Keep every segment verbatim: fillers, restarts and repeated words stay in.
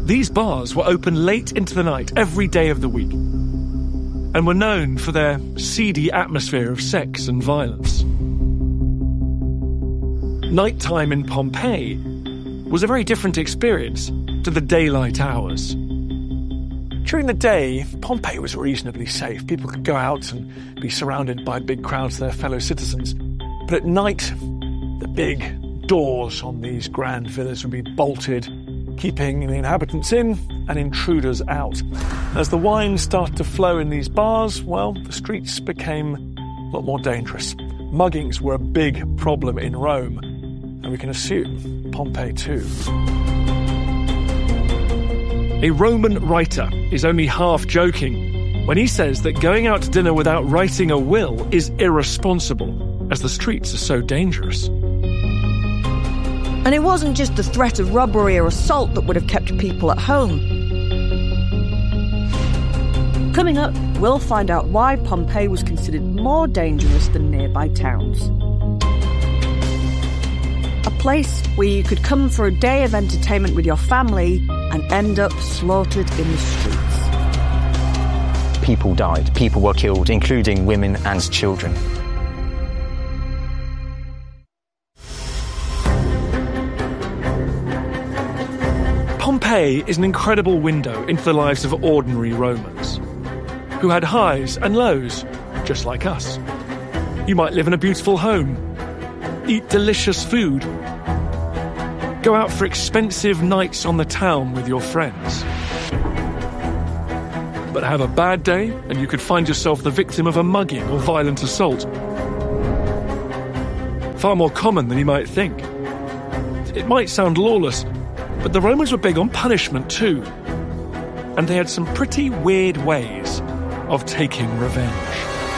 These bars were open late into the night every day of the week and were known for their seedy atmosphere of sex and violence. Nighttime in Pompeii was a very different experience to the daylight hours. During the day, Pompeii was reasonably safe. People could go out and be surrounded by big crowds of their fellow citizens. But at night, the big doors on these grand villas would be bolted, keeping the inhabitants in and intruders out. As the wine started to flow in these bars, well, the streets became a lot more dangerous. Muggings were a big problem in Rome, and we can assume Pompeii too. A Roman writer is only half joking when he says that going out to dinner without writing a will is irresponsible, as the streets are so dangerous. And it wasn't just the threat of robbery or assault that would have kept people at home. Coming up, we'll find out why Pompeii was considered more dangerous than nearby towns. A place where you could come for a day of entertainment with your family and end up slaughtered in the streets. People died. People were killed, including women and children. Pompeii is an incredible window into the lives of ordinary Romans, who had highs and lows, just like us. You might live in a beautiful home, eat delicious food, go out for expensive nights on the town with your friends. But have a bad day and you could find yourself the victim of a mugging or violent assault. Far more common than you might think. It might sound lawless, but the Romans were big on punishment too. And they had some pretty weird ways of taking revenge.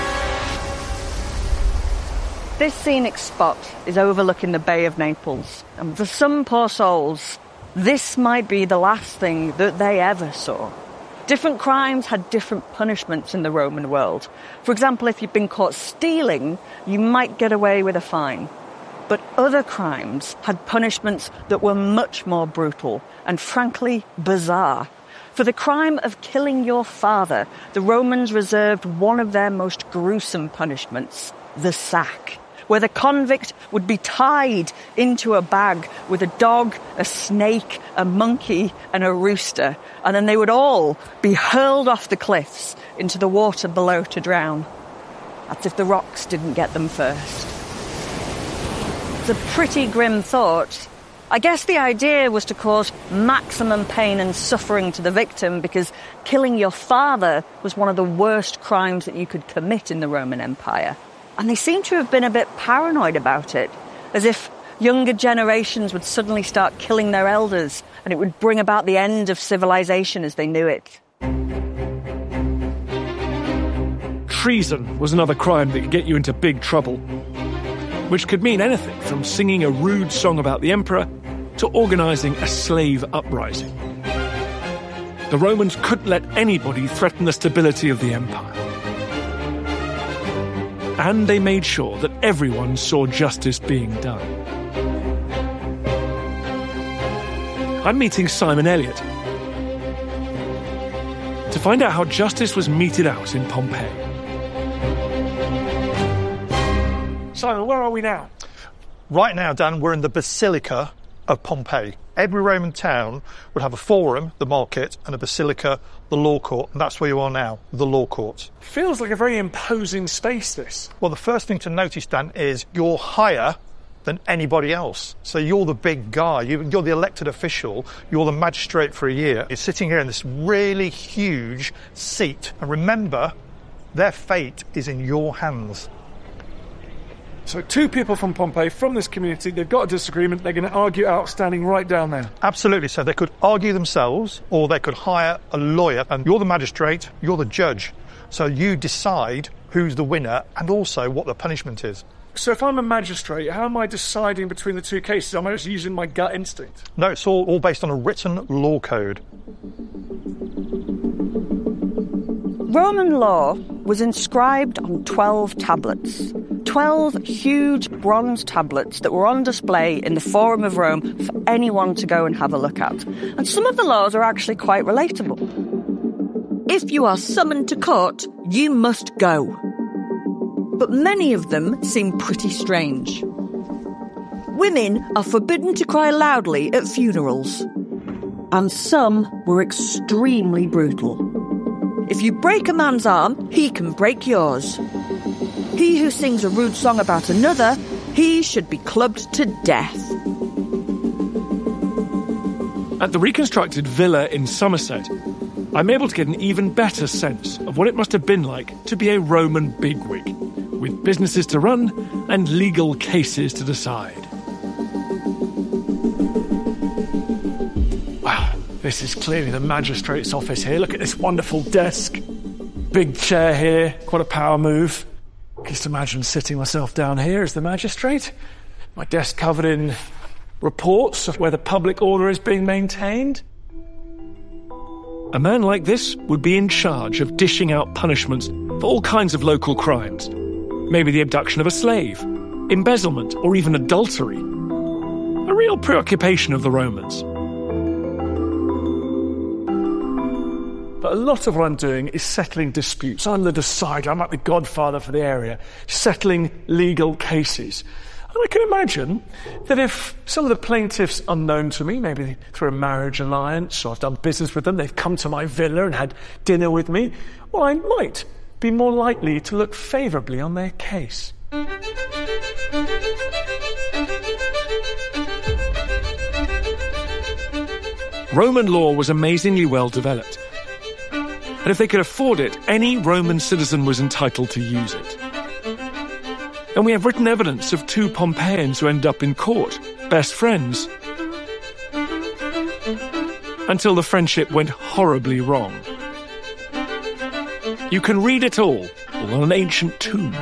This scenic spot is overlooking the Bay of Naples. And for some poor souls, this might be the last thing that they ever saw. Different crimes had different punishments in the Roman world. For example, if you'd been caught stealing, you might get away with a fine. But other crimes had punishments that were much more brutal and, frankly, bizarre. For the crime of killing your father, the Romans reserved one of their most gruesome punishments, the sack, where the convict would be tied into a bag with a dog, a snake, a monkey, and a rooster, and then they would all be hurled off the cliffs into the water below to drown. That's if the rocks didn't get them first. It's a pretty grim thought. I guess the idea was to cause maximum pain and suffering to the victim, because killing your father was one of the worst crimes that you could commit in the Roman Empire. And they seem to have been a bit paranoid about it, as if younger generations would suddenly start killing their elders and it would bring about the end of civilization as they knew it. Treason was another crime that could get you into big trouble, which could mean anything from singing a rude song about the emperor to organising a slave uprising. The Romans couldn't let anybody threaten the stability of the empire. And they made sure that everyone saw justice being done. I'm meeting Simon Elliott to find out how justice was meted out in Pompeii. Simon, where are we now? Right now, Dan, we're in the Basilica of Pompeii. Every Roman town would have a forum, the market, and a basilica, the law court, and that's where you are now, the law court. Feels like a very imposing space, this. Well, the first thing to notice, Dan, is you're higher than anybody else. So you're the big guy, you're the elected official, you're the magistrate for a year. You're sitting here in this really huge seat, and remember, their fate is in your hands. So two people from Pompeii, from this community, they've got a disagreement, they're going to argue out standing right down there. Absolutely. So they could argue themselves, or they could hire a lawyer, and you're the magistrate, you're the judge. So you decide who's the winner and also what the punishment is. So if I'm a magistrate, how am I deciding between the two cases? Am I just using my gut instinct? No, it's all, all based on a written law code. Roman law was inscribed on twelve tablets. twelve huge bronze tablets that were on display in the Forum of Rome for anyone to go and have a look at. And some of the laws are actually quite relatable. If you are summoned to court, you must go. But many of them seem pretty strange. Women are forbidden to cry loudly at funerals. And some were extremely brutal. If you break a man's arm, he can break yours. He who sings a rude song about another, he should be clubbed to death. At the reconstructed villa in Somerset, I'm able to get an even better sense of what it must have been like to be a Roman bigwig, with businesses to run and legal cases to decide. Wow, this is clearly the magistrate's office here. Look at this wonderful desk. Big chair here, quite a power move. Just imagine sitting myself down here as the magistrate. My desk covered in reports of where the public order is being maintained. A man like this would be in charge of dishing out punishments for all kinds of local crimes. Maybe the abduction of a slave, embezzlement, or even adultery. A real preoccupation of the Romans. But a lot of what I'm doing is settling disputes. I'm the decider, I'm like the godfather for the area, settling legal cases. And I can imagine that if some of the plaintiffs unknown to me, maybe through a marriage alliance, or I've done business with them, they've come to my villa and had dinner with me, well, I might be more likely to look favourably on their case. Roman law was amazingly well developed. And if they could afford it, any Roman citizen was entitled to use it. And we have written evidence of two Pompeians who end up in court, best friends, until the friendship went horribly wrong. You can read it all, all on an ancient tomb.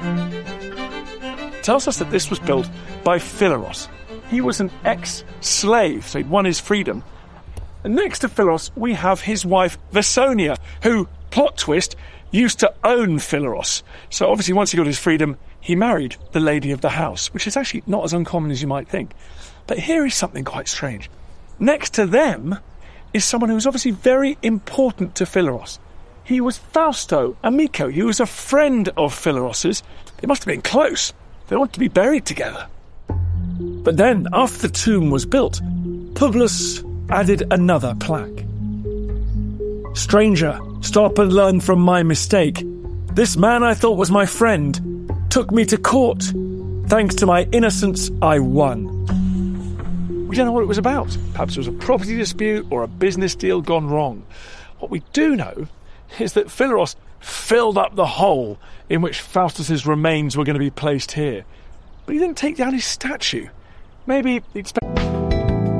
It tells us that this was built by Phileros. He was an ex-slave, so he'd won his freedom. And next to Phileros, we have his wife, Vesonia, who, plot twist, used to own Phileros. So obviously once he got his freedom, he married the lady of the house, which is actually not as uncommon as you might think. But here is something quite strange. Next to them is someone who was obviously very important to Phileros. He was Fausto Amico. He was a friend of Phileros's. They must have been close. They wanted to be buried together. But then, after the tomb was built, Publius added another plaque. Stranger, stop and learn from my mistake. This man I thought was my friend took me to court. Thanks to my innocence, I won. We don't know what it was about. Perhaps it was a property dispute or a business deal gone wrong. What we do know is that Phileros filled up the hole in which Faustus's remains were going to be placed here. But he didn't take down his statue. Maybe he'd spent...